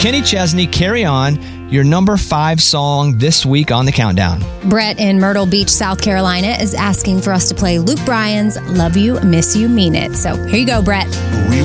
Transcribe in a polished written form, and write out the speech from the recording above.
Kenny Chesney, Carry On, your number 5 song this week on the countdown. Brett in Myrtle Beach, South Carolina is asking for us to play Luke Bryan's Love You, Miss You, Mean It. So here you go, Brett.